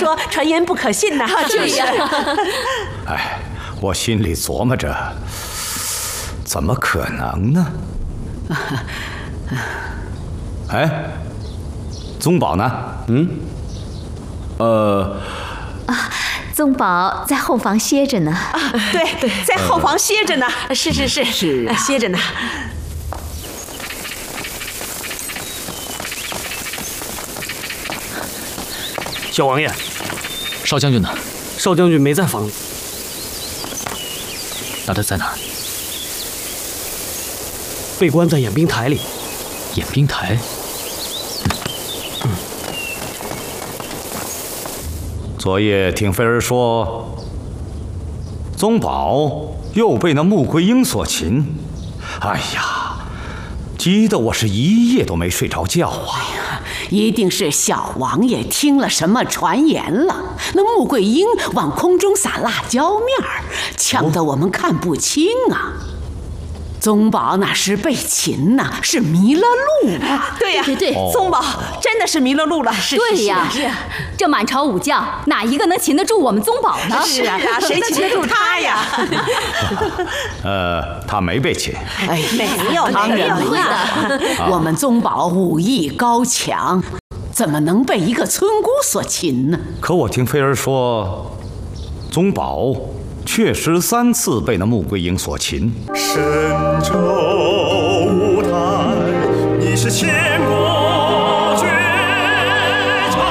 说传言不可信呐， 是呀。 哎，我心里琢磨着，怎么可能呢？哎，宗保呢？ 宗保在后房歇着呢。 对，在后房歇着呢。是，歇着呢。 小王爷， 少将军呢？ 少将军没在房里。 那他在哪儿？ 被关在演兵台里。 演兵台？ 昨夜听妃儿说，宗保又被那穆桂英所擒。哎呀，急得我是一夜都没睡着觉啊！ 一定是小王爷听了什么传言了。那穆桂英往空中撒辣椒面儿，呛得我们看不清啊。宗保那是被擒呐，是迷了路啊！ 对呀， 对， 宗保真的是迷了路了。 对呀，这满朝武将哪一个能擒得住我们宗保呢？ 是啊，谁擒得住他呀？ 他没被擒。 哎， 没有， 当然没有。我们宗保武艺高强，怎么能被一个村姑所擒呢？ 可我听妃儿说，宗保确实3次被那穆桂英所擒。 神州舞台，你是千古绝唱。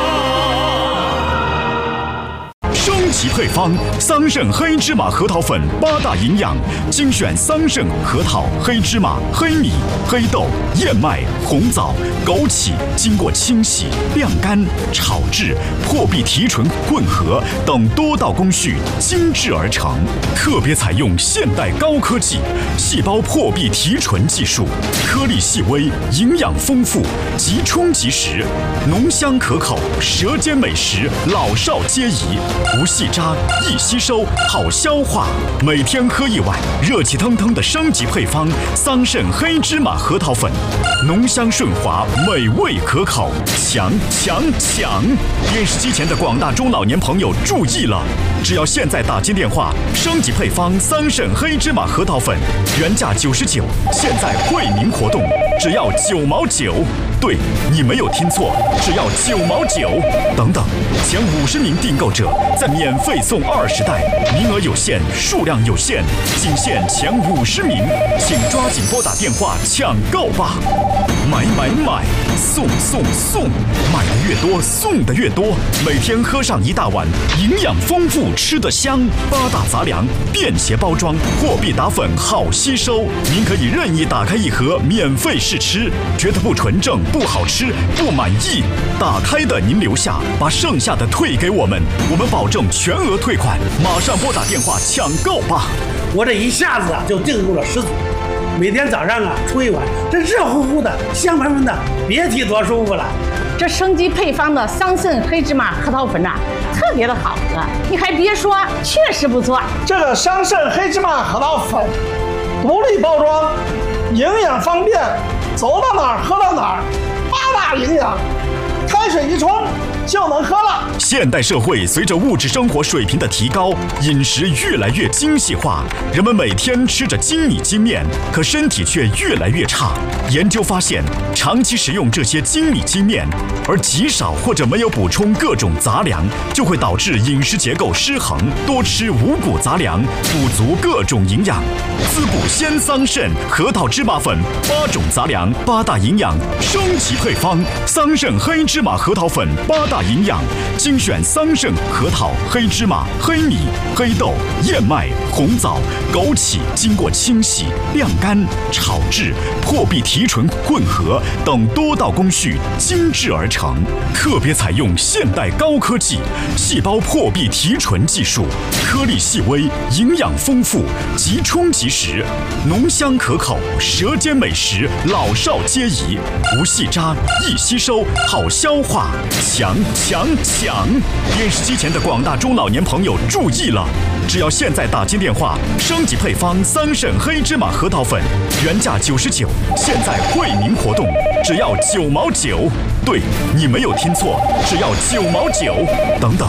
升级配方：桑葚黑芝麻核桃粉8大营养，精选桑葚、核桃、黑芝麻、黑米、黑豆、燕麦、红枣、枸杞，经过清洗、晾干、炒制、破壁提纯混合等多道工序精制而成，特别采用现代高科技细胞破壁提纯技术，颗粒细微，营养丰富，即冲即食，浓香可口，舌尖美食，老少皆宜，不细渣，易吸收，好消化。每天喝1碗，热气腾腾的升级配方桑葚黑芝麻核桃粉，浓香顺滑，美味可口，强！电视机前的广大中老年朋友注意了，只要现在打进电话，升级配方桑葚黑芝麻核桃粉原价99，现在惠民活动只要9毛9。对，你没有听错，只要9毛9。等等，前50名订购者再免费送20袋，名额有限，数量有限，仅限前50名，请抓紧拨打电话抢购吧！买，送，买的越多，送的越多，每天喝上1大碗，营养丰富，吃得香。8大杂粮，便携包装，货币打粉好吸收，您可以任意打开1盒免费试吃，觉得不纯正、不好吃、不满意，打开的您留下，把剩下的退给我们保证全额退款。马上拨打电话抢购吧！ 我这一下子就订购了10组，每天早上出1碗，这热乎乎的、香喷喷的，别提多舒服了。 这升级配方的桑葚黑芝麻核桃粉特别的好喝，你还别说，确实不错。 这个桑葚黑芝麻核桃粉，独立包装，营养方便，走到哪儿喝到哪儿，8大营养，开水一冲就能喝了。 现代社会随着物质生活水平的提高，饮食越来越精细化，人们每天吃着精米精面，可身体却越来越差。研究发现，长期食用这些精米精面，而极少或者没有补充各种杂粮，就会导致饮食结构失衡。多吃五谷杂粮，补足各种营养。滋补鲜桑葚核桃芝麻粉8种杂粮8大营养升级配方桑葚黑芝麻核桃粉8大营养，精选桑葚、核桃、黑芝麻、黑米、黑豆、燕麦、红枣、枸杞，经过清洗、晾干、炒制、破壁提纯混合等多道工序精制而成，特别采用现代高科技细胞破壁提纯技术，颗粒细微，营养丰富，即冲即食，浓香可口，舌尖美食，老少皆宜，不细渣，易吸收，好消化，强！电视机前的广大中老年朋友注意了，只要现在打进电话，升级配方桑葚黑芝麻核桃粉原价99，现在惠民活动只要9毛9。对，你没有听错，只要9毛9。等等，